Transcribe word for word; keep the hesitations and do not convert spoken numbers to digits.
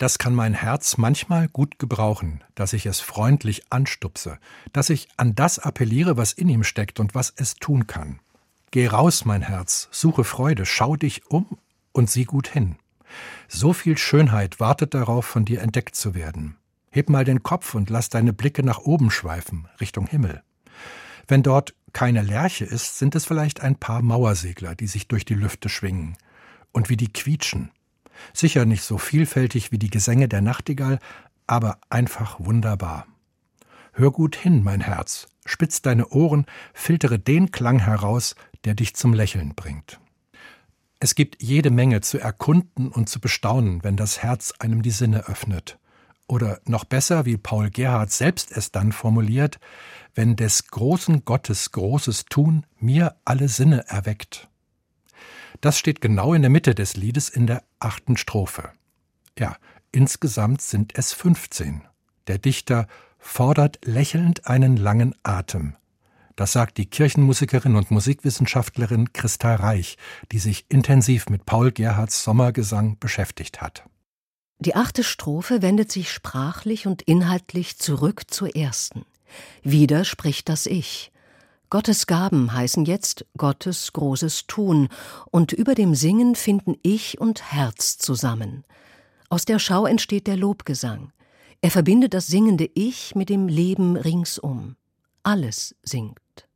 Das kann mein Herz manchmal gut gebrauchen, dass ich es freundlich anstupse, dass ich an das appelliere, was in ihm steckt und was es tun kann. Geh raus, mein Herz, suche Freude, schau dich um und sieh gut hin. So viel Schönheit wartet darauf, von dir entdeckt zu werden. Heb mal den Kopf und lass deine Blicke nach oben schweifen, Richtung Himmel. Wenn dort keine Lerche ist, sind es vielleicht ein paar Mauersegler, die sich durch die Lüfte schwingen. Und wie die quietschen. Sicher nicht so vielfältig wie die Gesänge der Nachtigall, aber einfach wunderbar. Hör gut hin, mein Herz, spitz deine Ohren, filtere den Klang heraus, der dich zum Lächeln bringt. Es gibt jede Menge zu erkunden und zu bestaunen, wenn das Herz einem die Sinne öffnet. Oder noch besser, wie Paul Gerhardt selbst es dann formuliert, wenn des großen Gottes großes Tun mir alle Sinne erweckt. Das steht genau in der Mitte des Liedes in der achten Strophe. Ja, insgesamt sind es fünfzehn. Der Dichter fordert lächelnd einen langen Atem. Das sagt die Kirchenmusikerin und Musikwissenschaftlerin Christa Reich, die sich intensiv mit Paul Gerhardts Sommergesang beschäftigt hat. Die achte Strophe wendet sich sprachlich und inhaltlich zurück zur ersten. Wieder spricht das Ich. Gottes Gaben heißen jetzt Gottes großes Tun, und über dem Singen finden Ich und Herz zusammen. Aus der Schau entsteht der Lobgesang. Er verbindet das singende Ich mit dem Leben ringsum. Alles singt.